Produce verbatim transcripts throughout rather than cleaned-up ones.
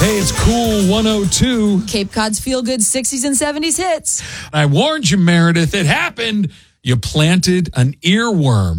Hey, it's Cool one oh two. Cape Cod's feel-good sixties and seventies hits. I warned you, Meredith. It happened. You planted an earworm.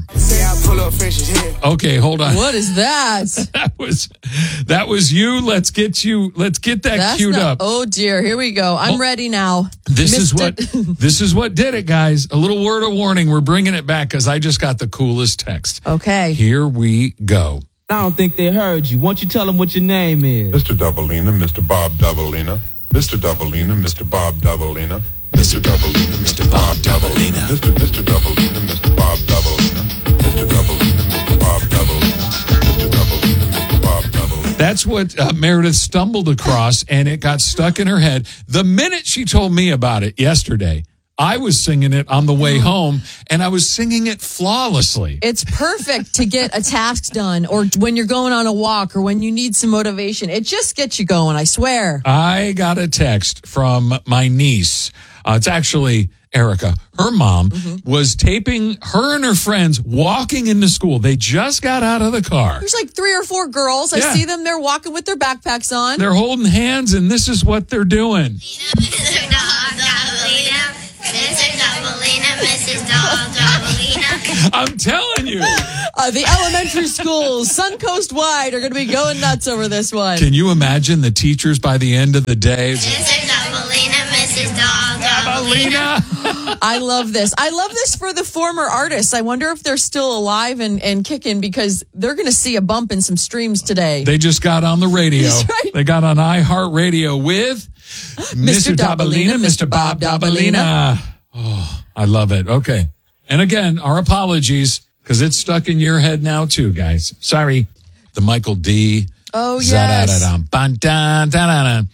Okay, hold on. What is that? That was that was you. Let's get you. Let's get that That's queued not, up. Oh dear, here we go. I'm Oh, ready now. This Missed is what it. this is what did it, guys. A little word of warning. We're bringing it back because I just got the coolest text. Okay. Here we go. I don't think they heard you. Why don't you tell them what your name is? Mister Doubleina, Mister Bob Doubleina, Mister Doubleina, Mister Bob Doubleina, Mister Doubleina, Mister Bob Doubleina, Mister Mister Doubleina, Mister Bob Doubleina, Mister Doubleina, Mister Bob Doubleina, Mister Doubleina, Mister Bob Doubleina. That's what uh, Meredith stumbled across, and it got stuck in her head. The minute she told me about it yesterday, I was singing it on the way home, and I was singing it flawlessly. It's perfect to get a task done, or when you're going on a walk, or when you need some motivation. It just gets you going, I swear. I got a text from my niece. Uh, it's actually Erica. Her mom Mm-hmm. was taping her and her friends walking into school. They just got out of the car. There's like three or four girls. I Yeah. see them. They're walking with their backpacks on. They're holding hands, and this is what they're doing. Mister Dog Doubleina, Mister Doubleina, Missus Dog Doubleina. I'm telling you. Uh, the elementary schools, Suncoast wide, are going to be going nuts over this one. Can you imagine the teachers by the end of the day? Mister Doubleina, Missus Dog Doubleina. Alina. I love this. I love this for the former artists. I wonder if they're still alive and, and kicking, because they're going to see a bump in some streams today. They just got on the radio. That's right. They got on iHeartRadio with Mister Doubleina, Mister Bob Doubleina. Oh, I love it. Okay. And again, our apologies, because it's stuck in your head now too, guys. Sorry. The Michael D. Oh, yes. Za-da-da-dum, ban-dan-da-da-da.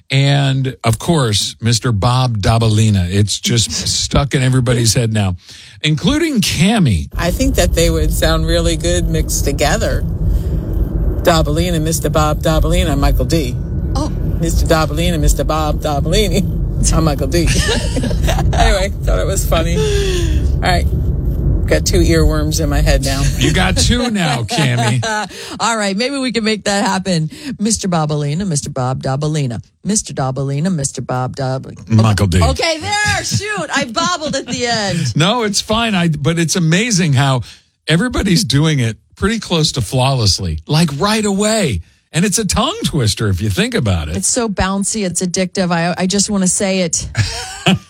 And of course, Mister Bob Doubleina. It's just stuck in everybody's head now, including Cammie. I think that they would sound really good mixed together. Doubleina, Mister Bob Doubleina, Michael D. Oh, Mister Doubleina, Mister Bob Doubleini, I'm Michael D. Anyway, thought it was funny. All right. Got two earworms in my head now. You got two now, Cammie. all right. Maybe we can make that happen. Mister Bobalina, Mister Bob Dobalina, Mister Dobalina, Mister Bob Dobalina. Michael D. Okay, there. Shoot. I bobbled at the end. No, it's fine. I but it's amazing how everybody's doing it pretty close to flawlessly, like right away. And it's a tongue twister if you think about it. It's so bouncy. It's addictive. I, I just want to say it.